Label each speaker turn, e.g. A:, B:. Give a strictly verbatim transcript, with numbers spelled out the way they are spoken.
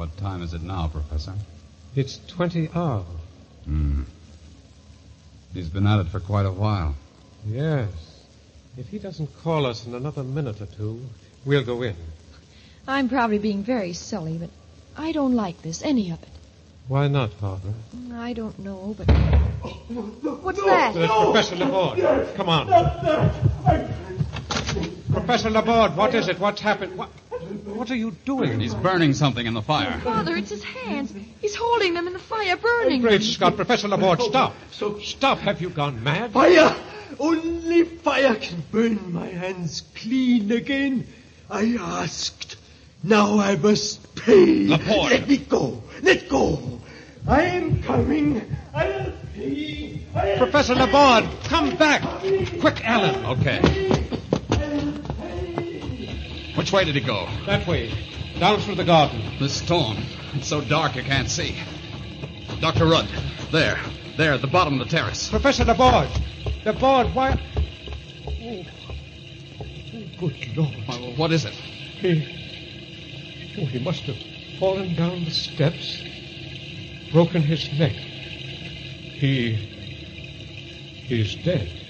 A: What time is it now, Professor?
B: It's twenty hours.
A: Hmm. He's been at it for quite a while.
B: Yes. If he doesn't call us in another minute or two, we'll go in.
C: I'm probably being very silly, but I don't like this, any of it.
B: Why not, Barbara?
C: I don't know, but... What's that?
B: It's Professor Laborde. Come on. Professor Laborde, what is it? What's happened? What, what are you doing?
A: He's burning something in the fire.
C: Father, it's his hands. He's holding them in the fire, burning.
B: Great Scott, Professor Laborde, stop. Stop. Have you gone mad?
D: Fire! Only fire can burn my hands clean again. I asked. Now I must pay.
A: Laborde.
D: Let me go. Let go. I am coming. I'll pay. I'll
B: Professor
D: pay.
B: Laborde, come back. Quick, Alan.
A: Okay. Which way did he go?
B: That way. Down through the garden.
A: This storm. It's so dark you can't see. Doctor Rudd. There. There, at the bottom of the terrace.
B: Professor Laborde. Laborde, why... Oh. Oh, good Lord.
A: Well, what is it?
B: He... Oh, he must have fallen down the steps, broken his neck. He... He's dead.